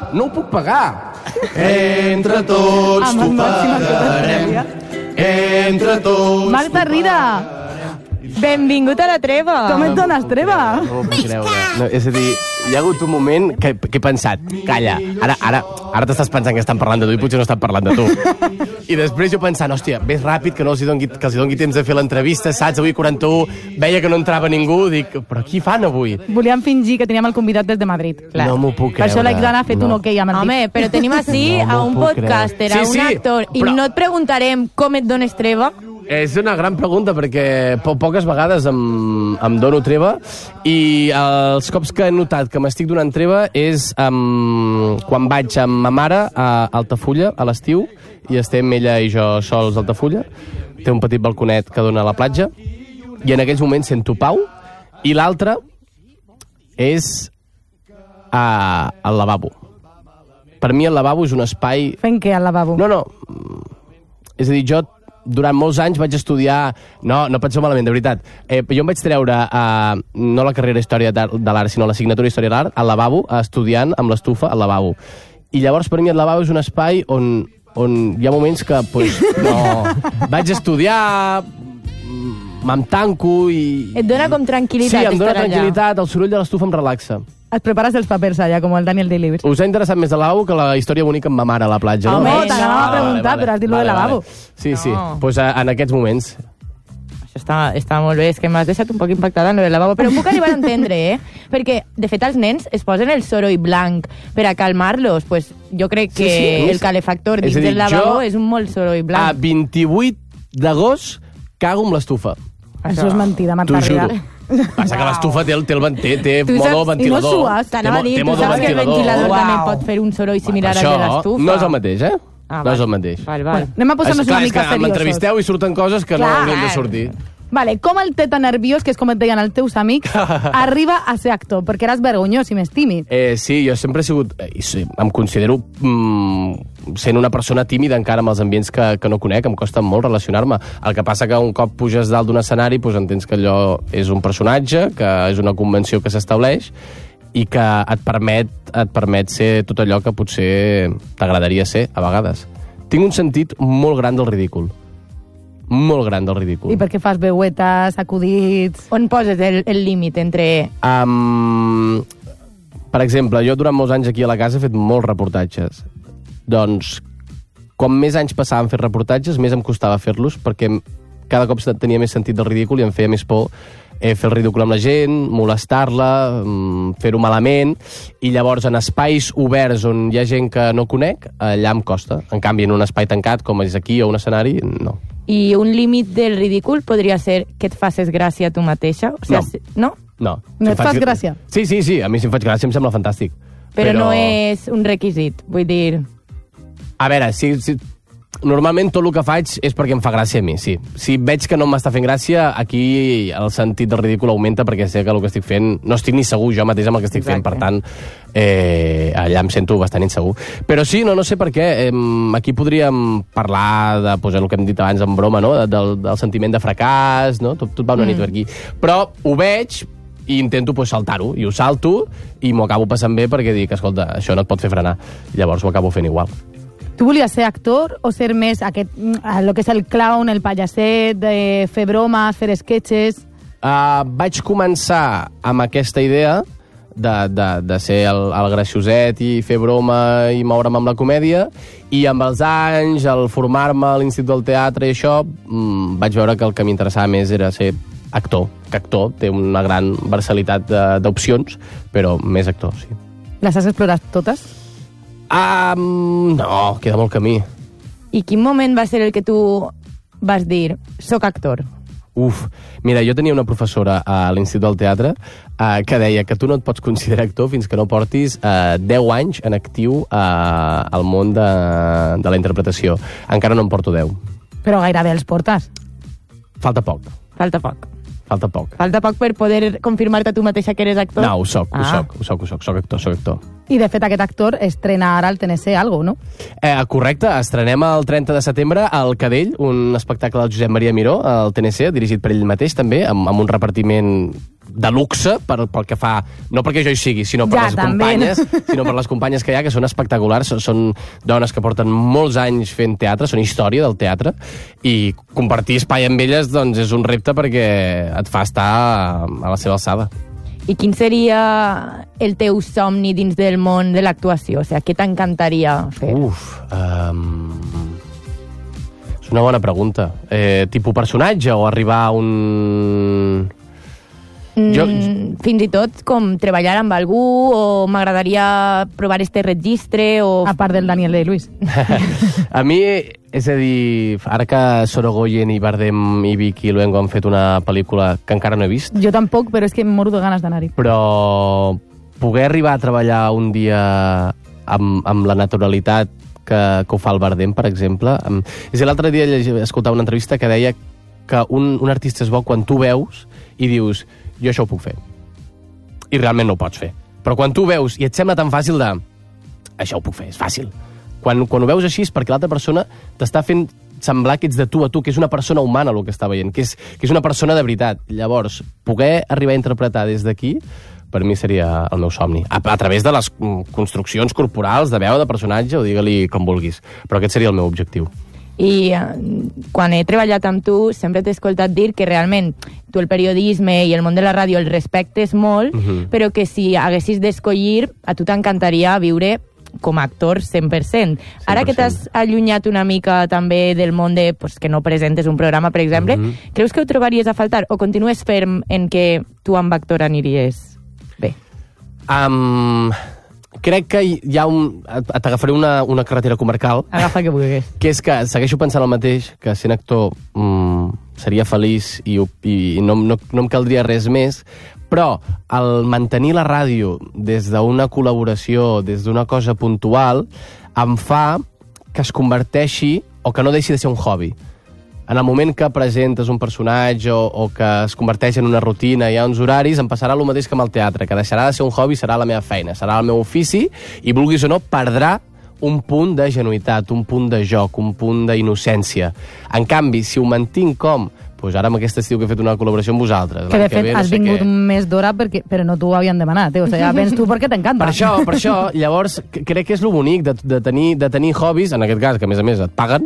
no ho puc pagar. Entre tots t'ho pagarem. Entre tots... Marta Rida, benvingut a la treva. Com et dones treva? No m'ho puc creure. No, és a dir, hi ha hagut un moment que he pensat, calla, ara t'estàs pensant que estan parlant de tu i potser no estan parlant de tu. I després jo pensant, hòstia, ves ràpid, que no els doni temps de fer l'entrevista, saps? Avui 41, veia que no entrava ningú, dic, però qui fan avui? Volíem fingir que teníem el convidat des de Madrid. Clar. No m'ho puc creure. Per això l'Aixana ha fet un ok a Madrid. Home, però tenim així a un podcaster, a un actor, i no et preguntarem com et dones treva. És una gran pregunta perquè poques vegades em dono treva i els cops que he notat que m'estic donant treva és quan vaig amb ma mare a Altafulla a l'estiu i estem ella i jo sols a Altafulla. Té un petit balconet que dona a la platja i en aquells moments sento pau i l'altre és al lavabo. Per mi el lavabo és un espai... Fent què al lavabo? No. És a dir, jo durant molts anys vaig estudiar... No penseu malament, de veritat. Jo em vaig treure no la carrera Història de l'Art, sinó l'assignatura Història de l'Art, al lavabo, estudiant amb l'estufa al lavabo. I llavors per mi el lavabo és un espai on hi ha moments que vaig estudiar, me'n tanco i... Et dona com tranquil·litat. Sí, em dona tranquil·litat, el soroll de l'estufa em relaxa. Et prepares els papers allà, com el Daniel Day-Lewis. Us ha interessat més el lavabo que la història bonica amb ma mare a la platja, no? Home, t'anava a preguntar, però has dit lo del lavabo. Sí, doncs en aquests moments. Això està molt bé, és que m'has deixat un poc impactada en lo del lavabo, però puc arribar a entendre, Perquè, de fet, els nens es posen el soroll blanc per a calmar-los. Pues jo crec que el calefactor dins del lavabo és un molt soroll blanc. A 28 d'agost cago amb l'estufa. Això és mentida, Marta Rida. Passa que l'estufa té modo ventilador. I no sues. T'anava a dir, tu saps que el ventilador també pot fer un soroll similar al de l'estufa? No és el mateix, no és el mateix. Val. Anem a posar-nos una mica seriosos. M'entrevisteu i surten coses que no haurien de sortir. Vale, com el teta nerviós, que és com et deien els teus amics, arriba a ser actor? Perquè eres vergonyós i més tímid. Sí, jo sempre he sigut... em considero sent una persona tímida encara amb els ambients que no conec, em costa molt relacionar-me. El que passa que un cop puges dalt d'un escenari doncs entens que allò és un personatge, que és una convenció que s'estableix i que et permet ser tot allò que potser t'agradaria ser a vegades. Tinc un sentit molt gran del ridícul. Molt gran del ridícul. I per què fas veuetes, acudits... On poses el límit entre... Per exemple, jo durant molts anys aquí a la casa he fet molts reportatges. Doncs, com més anys passava en fer reportatges, més em costava fer-los, perquè cada cop tenia més sentit del ridícul i em feia més por fer el ridícul amb la gent, molestar-la, fer-ho malament, i llavors en espais oberts on hi ha gent que no conec, allà em costa. En canvi, en un espai tancat, com és aquí, o un escenari, no. I un límit del ridícul podria ser que et facis gràcia a tu mateixa? O sigui, no. No et fas gràcia? Sí, a mi si em faig gràcia em sembla fantàstic. Però no és un requisit, vull dir... A veure, normalment tot el que faig és perquè em fa gràcia a mi, sí. Si veig que no m'està fent gràcia, aquí el sentit del ridícul augmenta perquè sé que el que estic fent... No estic ni segur jo mateix amb el que estic fent, per tant, allà em sento bastant insegur. Però sí, no sé per què. Aquí podríem parlar de el que hem dit abans en broma, no? Del sentiment de fracàs, no? Tot va una nit per aquí. Però ho veig i intento saltar-ho, i ho salto i m'ho acabo passant bé perquè dic, escolta, això no et pot fer frenar. Llavors ho acabo fent igual. Tu volies ser actor o ser més el que és el clown, el pallasset, fer bromes, fer sketches? Vaig començar amb aquesta idea de ser el gracioset i fer broma i moure'm amb la comèdia, i amb els anys, al formar-me a l'Institut del Teatre i això, vaig veure que el que m'interessava més era ser actor, que actor té una gran versatilitat d'opcions, però més actor, sí. Les has explorat totes? No, queda molt camí. I quin moment va ser el que tu vas dir, soc actor? Mira, jo tenia una professora a l'Institut del Teatre que deia que tu no et pots considerar actor fins que no portis 10 anys en actiu al món de la interpretació. Encara no en porto 10. Però gairebé els portes. Falta poc. Falta poc. Falta poc. Falta poc per poder confirmar-te a tu mateixa que eres actor? No, ho soc actor. I, de fet, aquest actor estrena ara al TNC algo, no? Correcte, estrenem el 30 de setembre al Cadell, un espectacle del Josep Maria Miró, al TNC, dirigit per ell mateix, també, amb un repartiment de luxe pel que fa, no perquè jo hi sigui, sinó per les companyes, sinó per les companyes que hi ha, que són espectaculars, són dones que porten molts anys fent teatre, són història del teatre, i compartir espai amb elles doncs, és un repte perquè et fa estar a la seva alçada. I quin seria el teu somni dins del món de l'actuació? O sigui, què t'encantaria fer? És una bona pregunta. Tipus personatge o arribar a un... Fins i tot com treballar amb algú, o m'agradaria provar este registre, o... A part del Daniel Day-Lewis. A mi, és a dir, ara que Sorogoyen i Bardem i Vicky Luengo han fet una pel·lícula que encara no he vist... Jo tampoc, però és que em moro de ganes d'anar-hi. Però poder arribar a treballar un dia amb la naturalitat que ho fa el Bardem, per exemple... És l'altre dia escoltava una entrevista que deia que un artista és bo quan tu veus i dius... jo això ho puc fer. I realment no ho pots fer. Però quan tu veus i et sembla tan fàcil de... això ho puc fer, és fàcil. Quan ho veus així és perquè l'altra persona t'està fent semblar que ets de tu a tu, que és una persona humana el que està veient, que és una persona de veritat. Llavors, poder arribar a interpretar des d'aquí, per mi seria el meu somni. A través de les construccions corporals, de veu, de personatge, o digue-li com vulguis. Però aquest seria el meu objectiu. I quan he treballat amb tu sempre t'he escoltat dir que realment tu el periodisme i el món de la ràdio el respectes molt, però que si haguessis d'escollir a tu t'encantaria viure com a actor 100%. Ara que t'has allunyat una mica també del món de que no presentes un programa, per exemple, creus que ho trobaries a faltar o continues ferm en que tu amb actor aniries bé? Crec que hi ha t'agafaré una carretera comarcal. Agafa que vulguis. Que és que segueixo pensant el mateix, que sent actor seria feliç i no em caldria res més, però el mantenir la ràdio des d'una col·laboració, des d'una cosa puntual, em fa que es converteixi, o que no deixi de ser un hobby. En el moment que presentes un personatge o que es converteix en una rutina, hi ha uns horaris, em passarà el mateix que amb el teatre, que deixarà de ser un hobby, serà la meva feina, serà el meu ofici, i vulguis o no, perdrà un punt de genuïtat, un punt de joc, un punt d'innocència. En canvi, si ho mantinc com... Doncs ara amb aquest estiu que he fet una col·laboració amb vosaltres. Que de fet has vingut més d'hora però no t'ho havien demanat, o sigui, ja vens tu perquè t'encanta. Per això, llavors, crec que és lo bonic de tenir hobbies, en aquest cas, que a més et paguen,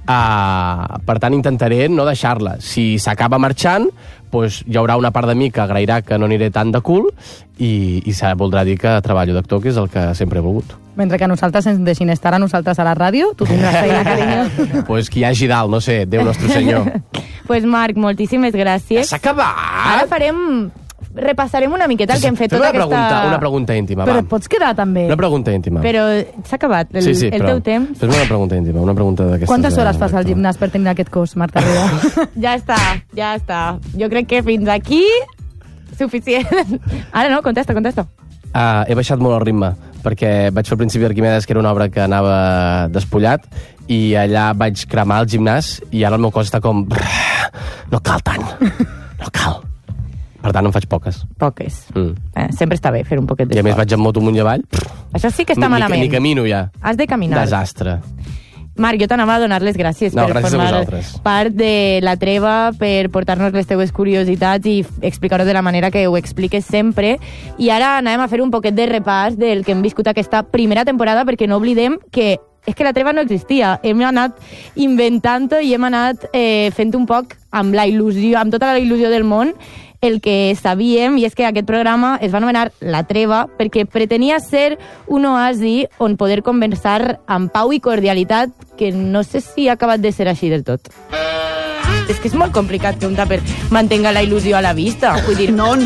per tant intentaré no deixar-la. Si s'acaba marxant, doncs hi haurà una part de mi que agrairà que no aniré tan de cul i voldrà dir que treballo d'actor, que és el que sempre he volgut. Mentre que nosaltres ens deixin estar a nosaltres a la ràdio, tu tindràs feina, carinyo. Pues qui hi hagi dalt, no sé, Déu nostre senyor. Pues Marc, moltíssimes gràcies. S'ha acabat! Ara repassarem una miqueta el que hem fet tota aquesta... Una pregunta íntima, Però et pots quedar també. Una pregunta íntima. Però s'ha acabat el teu temps. Fes-me una pregunta íntima, una pregunta d'aquestes... Quantes hores fas al gimnàs per tenir aquest cos, Marta Riba? Ja està. Jo crec que fins aquí suficient. Ara no, contesta. He baixat molt el ritme, perquè vaig fer al principi d'Arquimedes, que era una obra que anava despullat, i allà vaig cremar el gimnàs, i ara el meu cos està com... No cal tant, no cal. Per tant, en faig poques. Poques. Sempre està bé fer un poquet d'esport. I a més vaig amb moto amunt i avall. Això sí que està malament. Ni camino ja. Has de caminar. Desastre. Marc, jo t'anava a donar les gràcies per formar part de La Treva, per portar-nos les teues curiositats i explicar-ho de la manera que ho expliques sempre. I ara anem a fer un poquet de repàs del que hem viscut aquesta primera temporada, perquè no oblidem que és que La Treva no existia. Hem anat inventant-ho i hem anat fent un poc amb la il·lusió, amb tota la il·lusió del món, el que sabíem, i és que aquest programa es va anomenar La Treva perquè pretenia ser un oasi on poder conversar amb pau i cordialitat, que no sé si ha acabat de ser així del tot. És que és molt complicat que un tàper mantenga la il·lusió a la vista. Vull dir, no,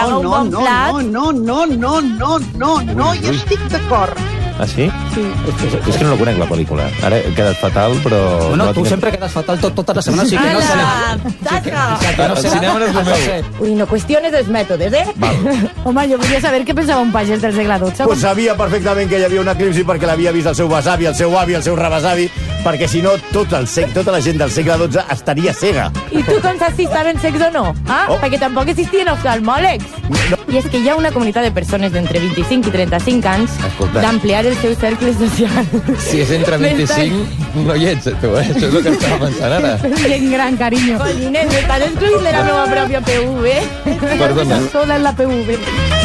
jo estic d'acord. Ah, sí? Sí. És que no la conec, la pel·lícula. Ara he quedat fatal, però... Bueno, tu sempre quedes fatal tota la setmana, o sigui que no sé... El cinema no és el meu. Ui, no qüestiones els mètodes, Home, jo volia saber què pensava un pagès del segle XII. Pues sabia perfectament que hi havia un eclipsi perquè l'havia vist el seu besavi, el seu avi, el seu rebesavi, perquè si no tota la gent del segle XII estaria cega. I tu com saps si estaven secs o no? Perquè tampoc existien oftalmòlegs. I és que hi ha una comunitat de persones d'entre 25 i 35 anys d'àmplia ampliar el seu cercle social. Si és entre 25, no hi ets, tu, Això és el que estava pensant ara. Gent gran, carinyo. Collines, m'estàs excluint de la meva pròpia PV. Perdona. Sola en la PV.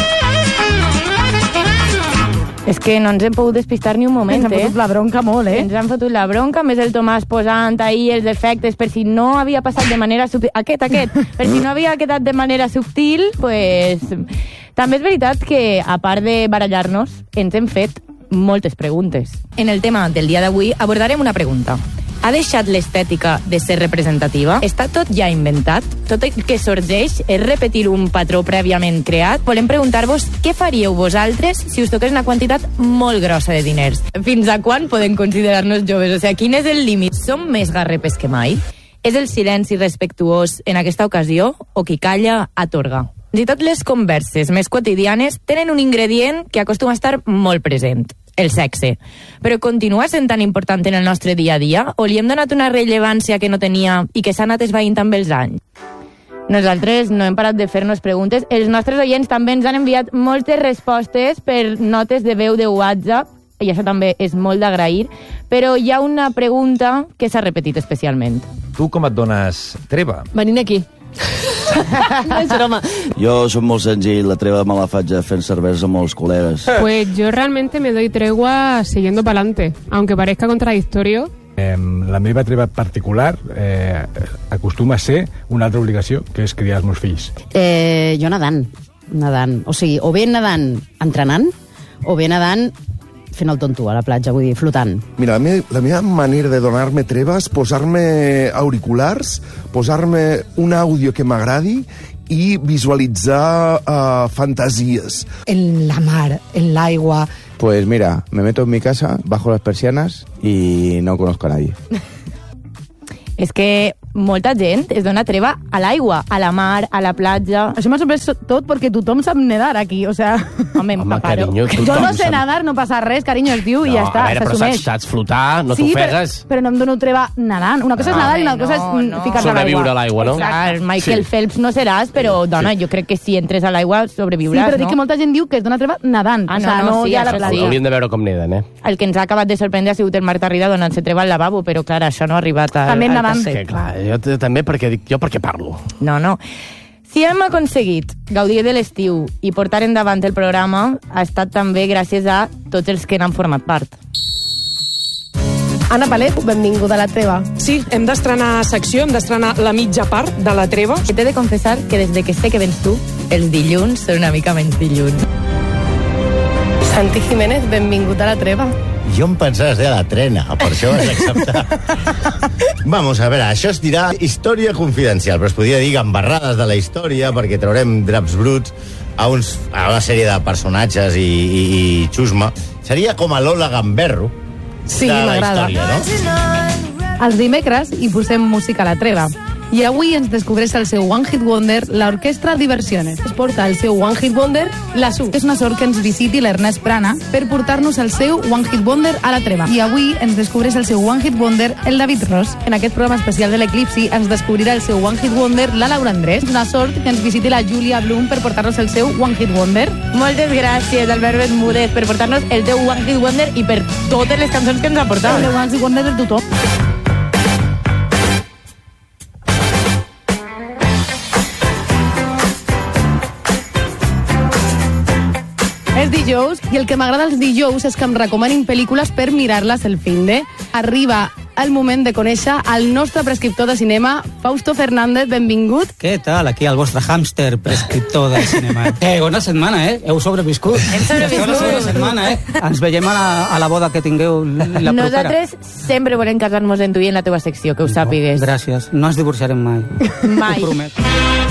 És que no ens hem pogut despistar ni un moment, Ens han fotut la bronca molt, Ens han fotut la bronca, més el Tomàs posant ahir els efectes per si no havia passat de manera subtil. Aquest. Per si no havia quedat de manera subtil, pues... També és veritat que, a part de barallar-nos, ens hem fet moltes preguntes. En el tema del dia d'avui abordarem una pregunta. Ha deixat l'estètica de ser representativa? Està tot ja inventat? Tot el que sorgeix és repetir un patró prèviament creat? Volem preguntar-vos què faríeu vosaltres si us toqués una quantitat molt grossa de diners. Fins a quan podem considerar-nos joves? O sigui, quin és el límit? Som més garrepes que mai? És el silenci respectuós en aquesta ocasió o qui calla atorga? I tot les converses més quotidianes tenen un ingredient que acostuma a estar molt present. El sexe. Però continua sent tan important en el nostre dia a dia o li hem donat una rellevància que no tenia i que s'ha anat esvaint amb els anys? Nosaltres no hem parat de fer-nos preguntes. Els nostres oients també ens han enviat moltes respostes per notes de veu de WhatsApp i això també és molt d'agrair, però hi ha una pregunta que s'ha repetit especialment. Tu com et dones treva? Venint aquí. No és broma. Yo soy muy senzill, la treva me la faig fent cervesa amb els col·legues. Pues yo realmente me doy tregua siguiendo para adelante, aunque parezca contradictorio. La meva treva particular acostuma a ser una altra obligació, que és criar els meus fills. Jo nedant. O sigui, o bé nedant entrenant, o bé nedant fent el tonto a la platja, vull dir, flotant. Mira, la meva manera de donar-me treva és posar-me auriculars, posar-me un àudio que m'agradi i visualitzar fantasies. En la mar, en l'aigua. Pues mira, me meto en mi casa, bajo las persianas y no conozco a nadie. És que molta gent es dona treva a l'aigua, a la mar, a la platja... Això m'ha sorprès tot perquè tothom sap nedar aquí, o sea... Home, carinyo, jo no sé nedar, no passa res, carinyo, es diu i ja està, s'assumeix. Però saps flotar, no t'ofegues. Però no em dono treva nedant. Una cosa és nedar i una cosa és ficar-se a l'aigua. Sobreviure a l'aigua, no? Clar, Michael Phelps no seràs, però, dona, jo crec que si entres a l'aigua sobreviuràs, no? Sí, però dic que molta gent diu que es dona treva nedant. Ah, no, sí, això sí. Hauríem de veure com neden, El que ens ha acabat de sorprendre ha sigut el Marta Rida donant-se treva al lavabo, però, clar, això no ha arribat al... També nedant. Jo també, perquè dic, jo per què parlo? No. Si hem aconseguit gaudir de l'estiu i portar endavant el programa, ha estat també gràcies a tots els que n'han format part. Anna Palet, benvinguda a la treva. Sí, hem d'estrenar secció, hem d'estrenar la mitja part de la treva. I t'he de confessar que des de que sé que vens tu, els dilluns són una mica menys dilluns. Santi Jiménez, benvingut a la treva. Jo em pensava que es deia la trena, per això vas acceptar. Vamos a veure, això es dirà història confidencial, però es podria dir gambarrades de la història, perquè traurem draps bruts a una sèrie de personatges i xusma. Seria com a Lola Gamberro de la història, no? Els dimecres hi posem música a la treva. I avui ens descobreix el seu One Hit Wonder, l'Orquestra Diversiones. Es porta el seu One Hit Wonder, la SU. És una sort que ens visiti l'Ernest Prana per portar-nos el seu One Hit Wonder a la treva. I avui ens descobreix el seu One Hit Wonder el David Ross. En aquest programa especial de l'Eclipsi ens descobrirà el seu One Hit Wonder la Laura Andrés. És una sort que ens visiti la Júlia Blum per portar-nos el seu One Hit Wonder. Moltes gràcies, Albert Bermúdez, per portar-nos el teu One Hit Wonder i per totes les cançons que ens ha portat. El One Hit Wonder de tothom. És dijous i el que m'agrada els dijous és que em recomanin pel·lícules per mirar-les el finde. Arriba el moment de conèixer el nostre prescriptor de cinema, Fausto Fernández, benvingut. Què tal? Aquí el vostre hàmster prescriptor del cinema. Bona setmana, Heu sobreviscut. Hem sobreviscut. Bona setmana, Ens veiem a la boda que tingueu la propera. Nosaltres sempre volem casar-nos en tu i en la teva secció, que ho sàpigues. Gràcies. No ens divorciarem mai. Mai. Ho promet.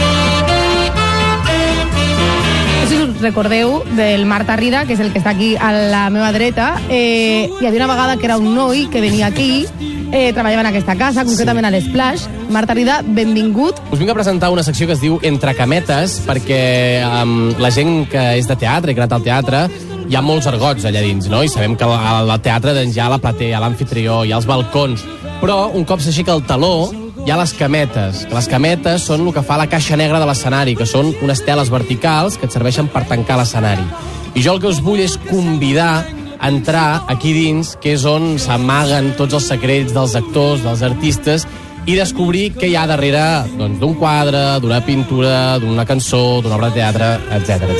Recordeu del Marta Rida, que és el que està aquí a la meva dreta. Hi havia una vegada que era un noi que venia aquí, treballava en aquesta casa, concretament a l'Splash. Marta Rida, benvingut. Us vinc a presentar una secció que es diu Entre Cametes, perquè la gent que és de teatre i que ha anat al teatre, hi ha molts argots allà dins, no? I sabem que al teatre doncs, hi ha la platea, hi ha l'amfitrió, hi ha els balcons, però un cop s'aixeca el taló hi ha les cametes. Les cametes són el que fa la caixa negra de l'escenari, que són unes teles verticals que et serveixen per tancar l'escenari. I jo el que us vull és convidar entrar aquí dins, que és on s'amaguen tots els secrets dels actors, dels artistes, i descobrir què hi ha darrere doncs, d'un quadre, d'una pintura, d'una cançó, d'una obra de teatre, etc.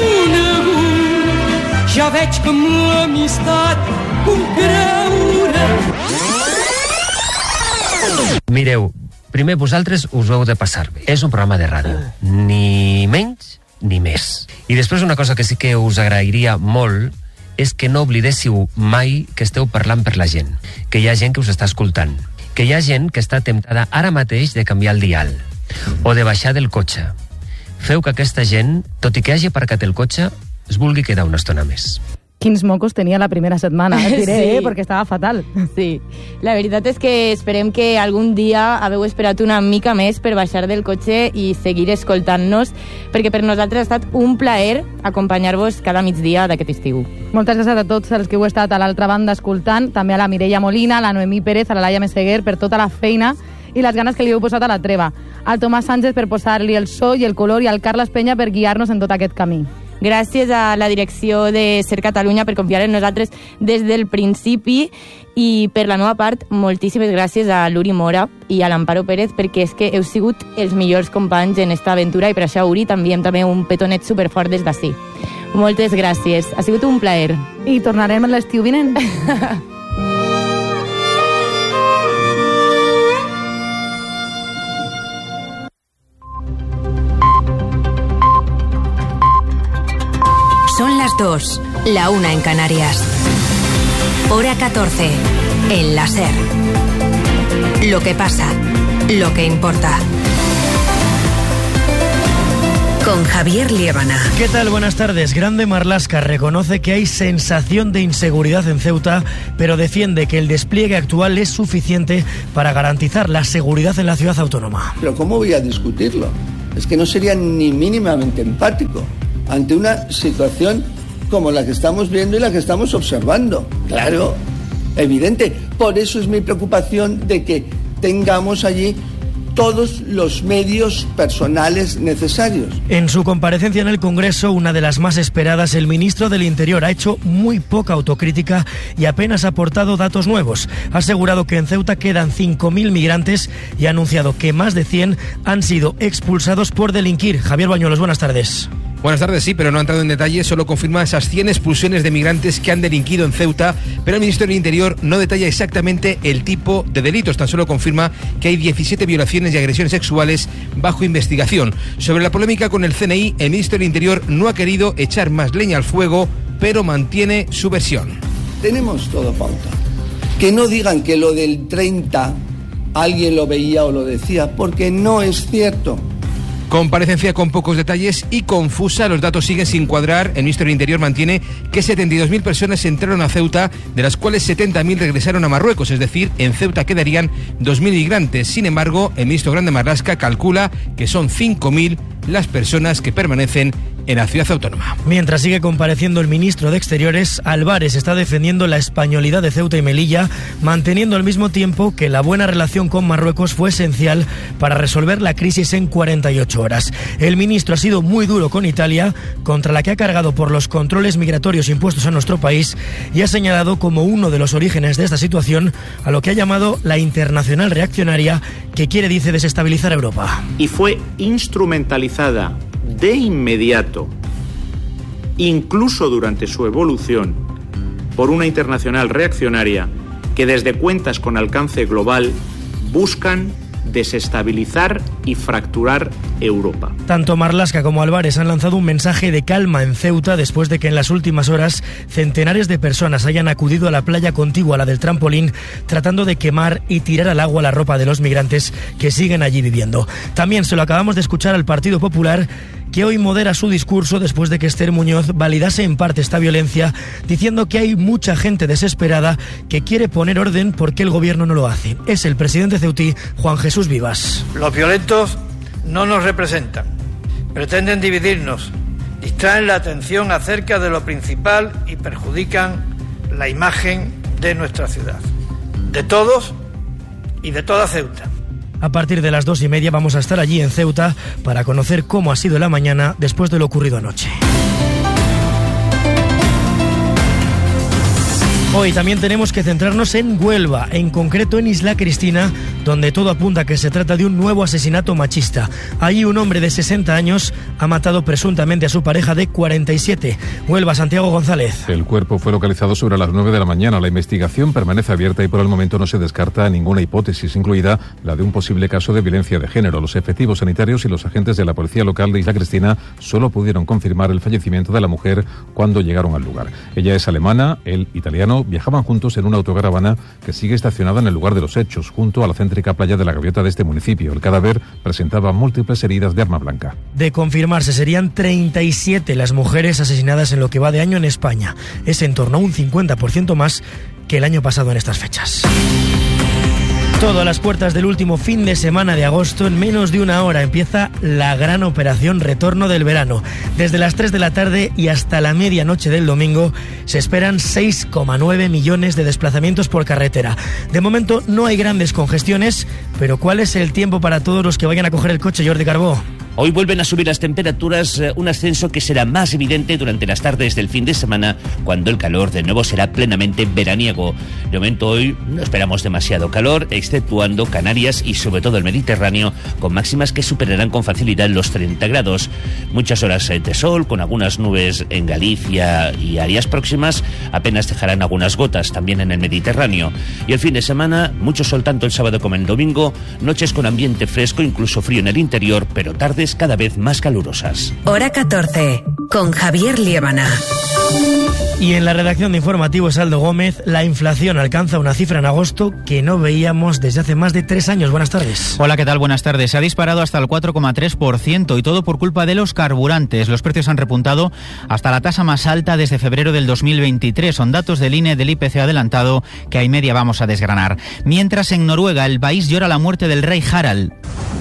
Ja veig que amb l'amistat puc creure. Mireu, primer vosaltres us ho heu de passar bé. És un programa de ràdio, ni menys ni més. I després una cosa que sí que us agrairia molt és que no oblidéssiu mai que esteu parlant per la gent, que hi ha gent que us està escoltant, que hi ha gent que està temptada ara mateix de canviar el dial o de baixar del cotxe. Feu que aquesta gent, tot i que hagi aparcat el cotxe, es vulgui quedar una estona més. Quins mocos tenia la primera setmana, diré, sí. Perquè estava fatal. Sí, la veritat és que esperem que algun dia hagueu esperat una mica més per baixar del cotxe i seguir escoltant-nos, perquè per nosaltres ha estat un plaer acompanyar-vos cada migdia d'aquest estiu. Moltes gràcies a tots els que heu estat a l'altra banda escoltant, també a la Mireia Molina, a la Noemí Pérez, a la Laia Meseguer, per tota la feina i les ganes que li heu posat a la treva, al Tomàs Sánchez per posar-li el so i el color i al Carles Penya per guiar-nos en tot aquest camí. Gràcies a la direcció de Ser Catalunya per confiar en nosaltres des del principi i per la meva part, moltíssimes gràcies a l'Uri Mora i a l'Amparo Pérez perquè és que heu sigut els millors companys en esta aventura i per això, Uri, també un petonet superfort des d'ací. Moltes gràcies, ha sigut un plaer. I tornarem l'estiu vinent. Son las 2, la 1 en Canarias. Hora 14, en la SER. Lo que pasa, lo que importa. Con Javier Liébana. ¿Qué tal? Buenas tardes. Grande Marlaska reconoce que hay sensación de inseguridad en Ceuta, pero defiende que el despliegue actual es suficiente para garantizar la seguridad en la ciudad autónoma. Pero ¿cómo voy a discutirlo? Es que no sería ni mínimamente empático ante una situación como la que estamos viendo y la que estamos observando. Claro, evidente. Por eso es mi preocupación de que tengamos allí todos los medios personales necesarios. En su comparecencia en el Congreso, una de las más esperadas, el ministro del Interior ha hecho muy poca autocrítica y apenas ha aportado datos nuevos. Ha asegurado que en Ceuta quedan 5.000 migrantes y ha anunciado que más de 100 han sido expulsados por delinquir. Javier Bañuelos, buenas tardes. Buenas tardes, sí, pero no ha entrado en detalle, solo confirma esas 100 expulsiones de migrantes que han delinquido en Ceuta, pero el Ministerio del Interior no detalla exactamente el tipo de delitos, tan solo confirma que hay 17 violaciones y agresiones sexuales bajo investigación. Sobre la polémica con el CNI, el Ministerio del Interior no ha querido echar más leña al fuego, pero mantiene su versión. Tenemos todo pauta. Que no digan que lo del 30 alguien lo veía o lo decía, porque no es cierto. Comparecencia con pocos detalles y confusa, los datos siguen sin cuadrar. El Ministerio del Interior mantiene que 72.000 personas entraron a Ceuta, de las cuales 70.000 regresaron a Marruecos, es decir, en Ceuta quedarían 2.000 migrantes. Sin embargo, el ministro Grande Marlaska calcula que son 5.000 las personas que permanecen en la ciudad autónoma. Mientras sigue compareciendo el ministro de Exteriores, Álvarez está defendiendo la españolidad de Ceuta y Melilla, manteniendo al mismo tiempo que la buena relación con Marruecos fue esencial para resolver la crisis en 48 horas. El ministro ha sido muy duro con Italia, contra la que ha cargado por los controles migratorios impuestos a nuestro país, y ha señalado como uno de los orígenes de esta situación a lo que ha llamado la internacional reaccionaria, que quiere, dice, desestabilizar Europa. Y fue instrumentalizada de inmediato, incluso durante su evolución, por una internacional reaccionaria que desde cuentas con alcance global buscan desestabilizar y fracturar Europa. Tanto Marlaska como Álvarez han lanzado un mensaje de calma en Ceuta después de que en las últimas horas centenares de personas hayan acudido a la playa contigua a la del trampolín, tratando de quemar y tirar al agua la ropa de los migrantes que siguen allí viviendo. También se lo acabamos de escuchar al Partido Popular, que hoy modera su discurso después de que Esther Muñoz validase en parte esta violencia, diciendo que hay mucha gente desesperada que quiere poner orden porque el gobierno no lo hace. Es el presidente ceutí, Juan Jesús Vivas. Los violentos no nos representan, pretenden dividirnos, distraen la atención acerca de lo principal y perjudican la imagen de nuestra ciudad, de todos y de toda Ceuta. A partir de las 2:30 vamos a estar allí en Ceuta para conocer cómo ha sido la mañana después de lo ocurrido anoche. Hoy también tenemos que centrarnos en Huelva, en concreto en Isla Cristina, donde todo apunta a que se trata de un nuevo asesinato machista. Allí un hombre de 60 años ha matado presuntamente a su pareja de 47. Huelva, Santiago González. El cuerpo fue localizado sobre las 9 de la mañana. La investigación permanece abierta y por el momento no se descarta ninguna hipótesis, incluida la de un posible caso de violencia de género. Los efectivos sanitarios y los agentes de la policía local de Isla Cristina solo pudieron confirmar el fallecimiento de la mujer cuando llegaron al lugar. Ella es alemana, él italiano. Viajaban juntos en una autocaravana que sigue estacionada en el lugar de los hechos, junto a la céntrica playa de la Gaviota de este municipio. El cadáver presentaba múltiples heridas de arma blanca. De confirmarse, serían 37 las mujeres asesinadas en lo que va de año en España. Es en torno a un 50% más que el año pasado en estas fechas. Todo a las puertas del último fin de semana de agosto. En menos de una hora empieza la gran operación Retorno del Verano. Desde las 3 de la tarde y hasta la medianoche del domingo se esperan 6,9 millones de desplazamientos por carretera. De momento no hay grandes congestiones, pero ¿cuál es el tiempo para todos los que vayan a coger el coche, Jordi Carbó? Hoy vuelven a subir las temperaturas, un ascenso que será más evidente durante las tardes del fin de semana, cuando el calor de nuevo será plenamente veraniego. De momento hoy no esperamos demasiado calor, exceptuando Canarias y sobre todo el Mediterráneo, con máximas que superarán con facilidad los 30 grados. Muchas horas de sol, con algunas nubes en Galicia y áreas próximas, apenas dejarán algunas gotas también en el Mediterráneo. Y el fin de semana, mucho sol tanto el sábado como el domingo, noches con ambiente fresco, incluso frío en el interior, pero tardes cada vez más calurosas. Hora 14, con Javier Liébana. Y en la redacción de Informativos, Aldo Gómez, la inflación alcanza una cifra en agosto que no veíamos desde hace más de 3 años. Buenas tardes. Hola, ¿qué tal? Buenas tardes. Se ha disparado hasta el 4,3% y todo por culpa de los carburantes. Los precios han repuntado hasta la tasa más alta desde febrero del 2023. Son datos del INE del IPC adelantado que a y media vamos a desgranar. Mientras en Noruega el país llora la muerte del rey Harald.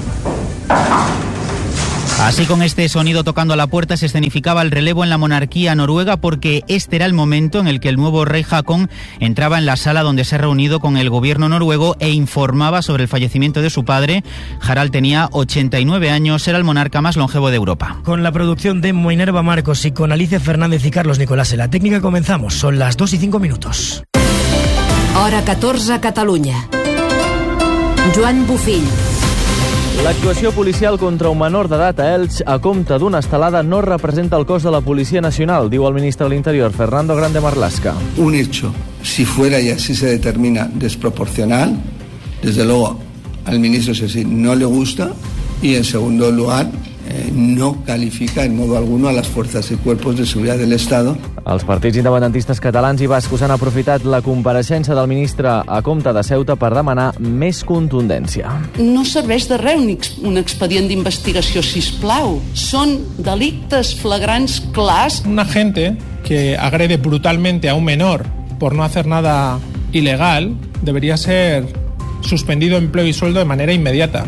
Así, con este sonido tocando a la puerta, se escenificaba el relevo en la monarquía noruega, porque este era el momento en el que el nuevo rey Haakon entraba en la sala donde se ha reunido con el gobierno noruego e informaba sobre el fallecimiento de su padre. Harald tenía 89 años, era el monarca más longevo de Europa. Con la producción de Minerva Marcos y con Alicia Fernández y Carlos Nicolás en la técnica comenzamos. Son las 2:05. Hora 14 a Catalunya. Joan Bufill. L'actuació policial contra un menor d'edat a Elx a compte d'una estelada no representa el cos de la Policia Nacional, diu el ministre de l'Interior, Fernando Grande Marlaska. Un hecho, si fuera y así se determina desproporcional, desde luego al ministro Sesí no le gusta y en segundo lugar no califica en modo alguno a las fuerzas y cuerpos de seguridad del Estado. Els partits independentistes catalans i bascos han aprofitat la compareixença del ministre a compte de Ceuta per demanar més contundència. No serveix de res un expedient d'investigació, sisplau. Són delictes flagrants clars. Un agente que agrede brutalmente a un menor por no hacer nada ilegal debería ser suspendido empleo y sueldo de manera inmediata.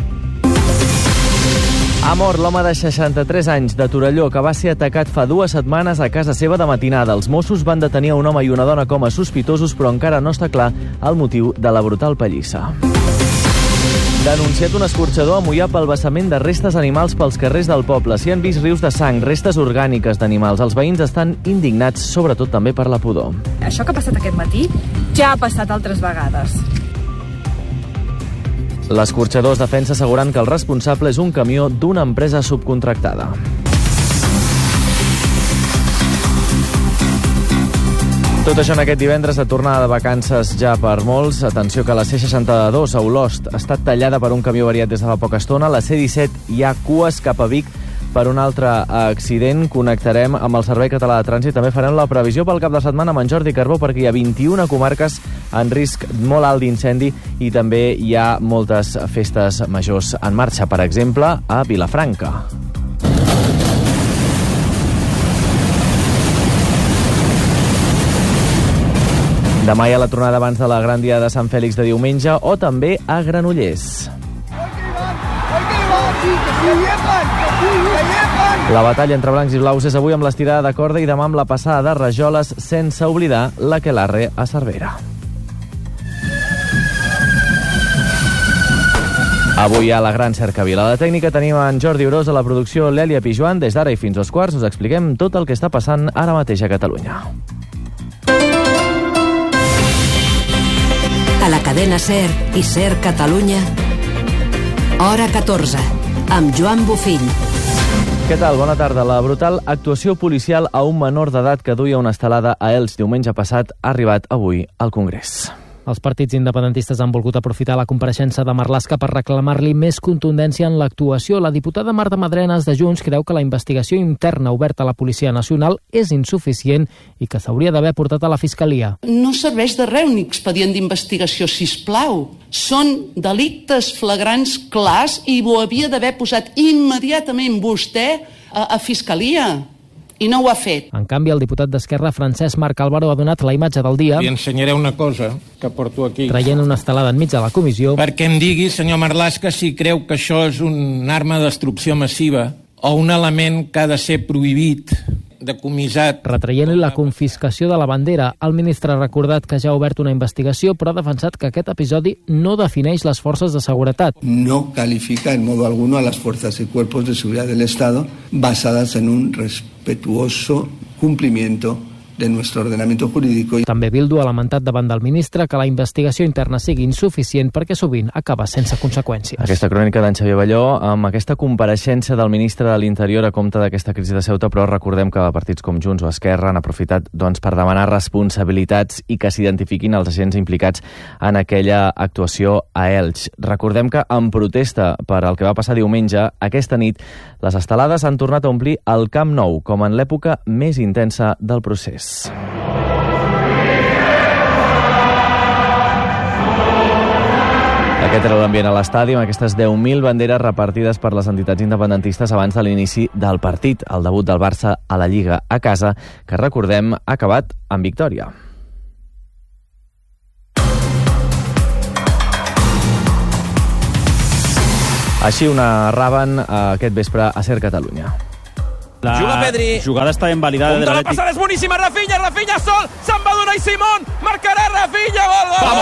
Ha mort l'home de 63 anys de Torelló, que va ser atacat fa 2 setmanes a casa seva de matinada. Els Mossos van detenir un home i una dona com a sospitosos, però encara no està clar el motiu de la brutal pallissa. Denunciat un escorxador a Moià pel vessament de restes animals pels carrers del poble. S'hi han vist rius de sang, restes orgàniques d'animals. Els veïns estan indignats, sobretot també per la pudor. Això que ha passat aquest matí ja ha passat altres vegades. L'escorxador es defensa assegurant que el responsable és un camió d'una empresa subcontractada. Tot això en aquest divendres de tornada de vacances ja per molts. Atenció que la C62 a Olost ha estat tallada per un camió variat des de fa poca estona. La C17 hi ha cues cap a Vic per un altre accident. Connectarem amb el Servei Català de Trànsit. També farem la previsió pel cap de setmana amb en Jordi Carbó, perquè hi ha 21 comarques en risc molt alt d'incendi i també hi ha moltes festes majors en marxa. Per exemple, a Vilafranca. Demà hi ha la tronada abans de la gran dia de Sant Fèlix de diumenge, o també a Granollers. La batalla entre blancs i blaus és avui amb l'estirada de corda i demà amb la passada de rajoles, sense oblidar l'Aquelarre a Cervera. Avui hi ha la gran cercavila. A la tècnica tenim en Jordi Orós, a la producció l'Èlia Pijuan. Des d'ara i fins als quarts us expliquem tot el que està passant ara mateix a Catalunya. Cadena SER i SER Catalunya. Hora 14, amb Joan Bofill. Què tal? Bona tarda. La brutal actuació policial a un menor d'edat que duia una estelada a Elx diumenge passat ha arribat avui al Congrés. Els partits independentistes han volgut aprofitar la compareixença de Marlaska per reclamar-li més contundència en l'actuació. La diputada Marta Madrenas de Junts creu que la investigació interna oberta a la Policia Nacional és insuficient i que s'hauria d'haver portat a la Fiscalia. No serveix de res un expedient d'investigació, sisplau. Són delictes flagrants clars i ho havia d'haver posat immediatament vostè a Fiscalia. I no ho ha fet. En canvi, el diputat d'Esquerra, Francesc Marc Álvaro, ha donat la imatge del dia. Li ensenyaré una cosa que porto aquí. Traient una estelada enmig de la comissió. Perquè em digui, senyor Marlaska, si creu que això és una arma de destrucció massiva o un element que ha de ser prohibit, decomissat. Retraient-li la confiscació de la bandera, el ministre ha recordat que ja ha obert una investigació, però ha defensat que aquest episodi no defineix les forces de seguretat. No califica en modo alguno a las fuerzas y cuerpos de seguridad del Estado basadas en un respetuoso cumplimiento de nuestro ordenamiento jurídico. També Bildu ha lamentat davant del ministre que la investigació interna sigui insuficient perquè sovint acaba sense conseqüències. Aquesta crònica d'en Xavier Balló amb aquesta compareixença del ministre de l'Interior a compte d'aquesta crisi de Ceuta, però recordem que partits com Junts o Esquerra han aprofitat per demanar responsabilitats i que s'identifiquin els agents implicats en aquella actuació a Elx. Recordem que en protesta per al que va passar diumenge, aquesta nit les estelades han tornat a omplir el Camp Nou, com en l'època més intensa del procés. Aquest era l'ambient a l'estadi, amb aquestes 10.000 banderes repartides per les entitats independentistes abans de l'inici del partit, el debut del Barça a la Lliga a casa, que recordem ha acabat amb victòria. Així ho narraven aquest vespre a SER Catalunya. La jugada està invalidada de l'Atlètic. La passada és boníssima, Rafinha sol, se'n va donar i Simón, marcarà Rafinha, gol, gol,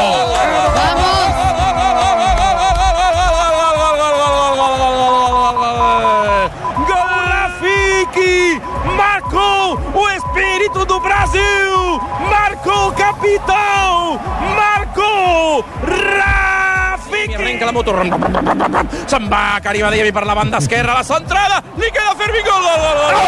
gol, Rafiki, marcou o espírito do Brasil, marcou o capitão, marcou Rafiki. Arrenca la moto, se'n va Karim Adeyemi per la banda esquerra, la centrada, li queda Fermín, gol, gol, gol, gol,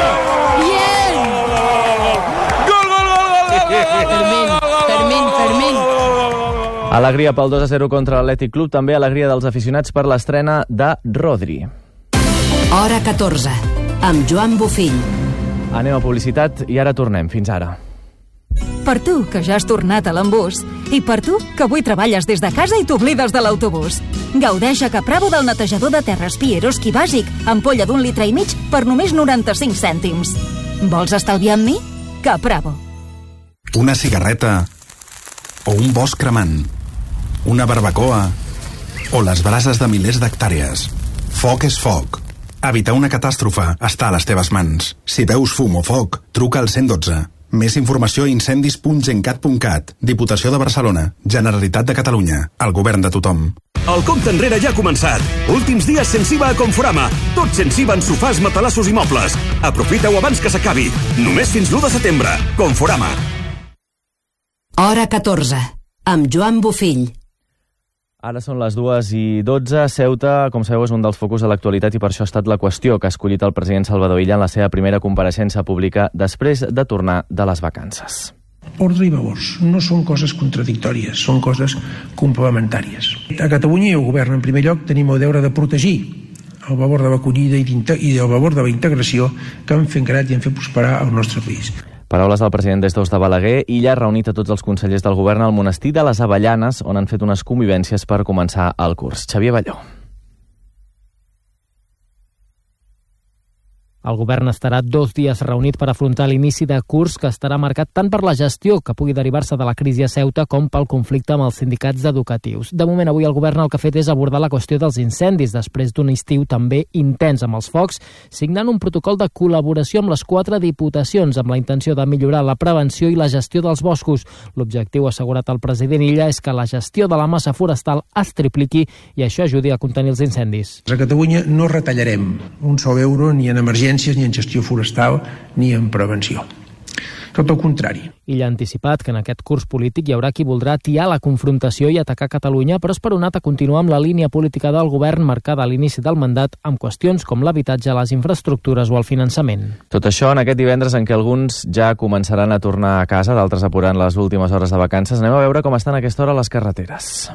Fermín. Alegria pel 2-0 contra l'Atlètic Club, també alegria dels aficionats per l'estrena de Rodri. Hora 14, amb Joan Bofill. Anem a publicitat i ara tornem. Fins ara. Per tu, que ja has tornat a l'embús, i per tu, que avui treballes des de casa i t'oblides de l'autobús. Gaudeix a Capravo del netejador de terres Pieroski bàsic, ampolla d'1,5 litres per només 95 cèntims. Vols estalviar amb mi? Capravo. Una cigarreta o un bosc cremant, una barbacoa o les brases de milers d'hectàrees. Foc és foc. Evitar una catàstrofe està a les teves mans. Si veus fum o foc, truca al 112. Més informació a incendis.gencat.cat. Diputació de Barcelona. Generalitat de Catalunya. El govern de tothom. El compte enrere ja ha començat. Últims dies sense IVA a Conforama. Tot sense IVA en sofàs, matalassos i mobles. Aprofita-ho abans que s'acabi. Només fins l'1 de setembre. Conforama. Hora 14, amb Joan Bofill. Ara són les 2:12. Ceuta, com sabeu, és un dels focus de l'actualitat i per això ha estat la qüestió que ha escollit el president Salvador Illa en la seva primera compareixença pública després de tornar de les vacances. Ordre i favors no són coses contradictòries, són coses complementàries. A Catalunya i el govern, en primer lloc, tenim el deure de protegir el valor de l'acollida i el valor de la integració que han fet creat i han fet prosperar el nostre país. Paraules del president des de Balaguer. Illa ha reunit a tots els consellers del govern al monestir de les Avellanes, on han fet unes convivències per començar el curs. Xavier Balló. El govern estarà 2 dies reunit per afrontar l'inici de curs que estarà marcat tant per la gestió que pugui derivar-se de la crisi a Ceuta com pel conflicte amb els sindicats educatius. De moment, avui el govern el que ha fet és abordar la qüestió dels incendis després d'un estiu també intens amb els focs, signant un protocol de col·laboració amb les 4 diputacions amb la intenció de millorar la prevenció i la gestió dels boscos. L'objectiu, ha assegurat el president Illa, és que la gestió de la massa forestal es tripliqui i això ajudi a contenir els incendis. A Catalunya no retallarem un sol euro ni en emergències, ni en gestió forestal, ni en prevenció. tot el contrari. Illa ha anticipat que en aquest curs polític hi haurà qui voldrà atiar la confrontació i atacar Catalunya, però ha esperonat a continuar amb la línia política del govern marcada a l'inici del mandat amb qüestions com l'habitatge, les infraestructures o el finançament. Tot això en aquest divendres en què alguns ja començaran a tornar a casa, d'altres apurant les últimes hores de vacances. Anem a veure com estan a aquesta hora les carreteres.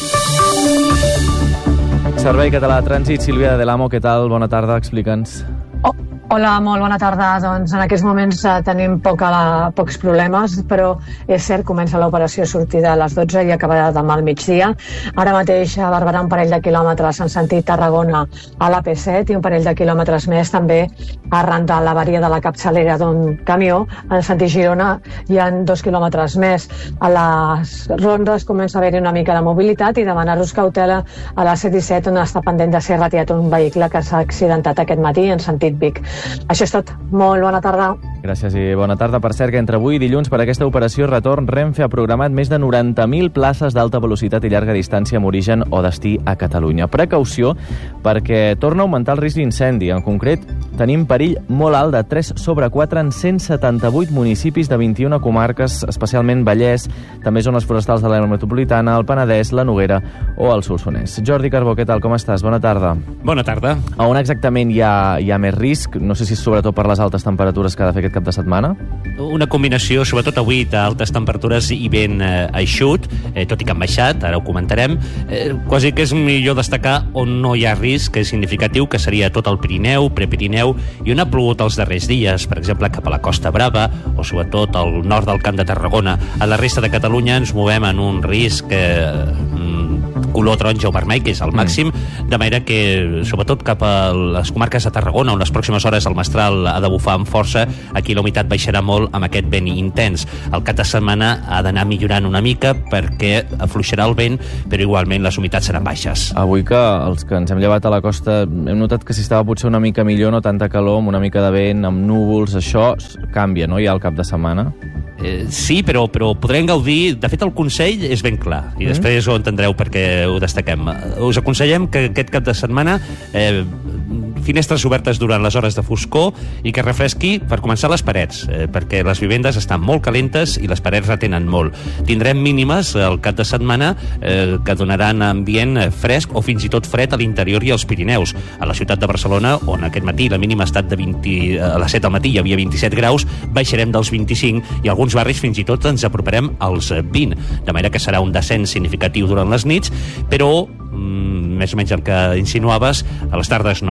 Servei Català de Trànsit, Sílvia de Delamo, què tal? Bona tarda, explica'ns. Hola, molt bona tarda. Doncs en aquests moments tenim pocs problemes, però és cert, comença l'operació sortida a les 12 i acabarà demà al migdia. Ara mateix a Barberà un parell de quilòmetres en sentit Tarragona a l'AP7 i un parell de quilòmetres més també arran de l'avaria de la capçalera d'un camió. En sentit Girona hi ha 2 quilòmetres més. A les rondes comença a haver-hi una mica de mobilitat i demanar-vos cautela a la C-17 on està pendent de ser retirat un vehicle que s'ha accidentat aquest matí en sentit Vic. Això és tot. Molt bona tarda. Gràcies i bona tarda. Per cert, que entre avui i dilluns per aquesta operació retorn, Renfe ha programat més de 90.000 places d'alta velocitat i llarga distància amb origen o destí a Catalunya. Precaució, perquè torna a augmentar el risc d'incendi. En concret, tenim perill molt alt de 3/4 en 178 municipis de 21 comarques, especialment Vallès, també zones forestals de l'àrea metropolitana, el Penedès, la Noguera o el Solsonès. Jordi Carbó, què tal? Com estàs? Bona tarda. Bona tarda. A on exactament hi ha més risc? No sé si és sobretot per les altes temperatures que ha de fer aquest cap de setmana? Una combinació, sobretot avui, d'altes temperatures i vent eixut, tot i que han baixat, ara ho comentarem. Quasi que és millor destacar on no hi ha risc significatiu, que seria tot el Pirineu, Prepirineu, i on ha plogut els darrers dies, per exemple, cap a la Costa Brava, o sobretot al nord del Camp de Tarragona. A la resta de Catalunya ens movem en un risc color taronja o vermell, que és el màxim, de manera que, sobretot cap a les comarques de Tarragona, on les pròximes hores el mestral ha de bufar amb força, aquí la humitat baixarà molt amb aquest vent intens. El cap de setmana ha d'anar millorant una mica perquè afluixarà el vent, però igualment les humitats seran baixes. Avui que els que ens hem llevat a la costa hem notat que si estava potser una mica millor, no tanta calor, amb una mica de vent, amb núvols, això canvia, no?, ja al cap de setmana. Sí, però podrem gaudir. De fet, el consell és ben clar, i després ho entendreu perquè ho destaquem. Us aconsellem que aquest cap de setmana finestres obertes durant les hores de foscor i que refresqui, per començar, les parets, perquè les vivendes estan molt calentes i les parets retenen molt. Tindrem mínimes al cap de setmana que donaran ambient fresc o fins i tot fred a l'interior i als Pirineus. A la ciutat de Barcelona, on aquest matí la mínima ha estat de 20, a les 7 del matí hi havia 27 graus, baixarem dels 25 i alguns barris fins i tot ens aproparem als 20, de manera que serà un descens significatiu durant les nits, però més o menys el que insinuaves, a les tardes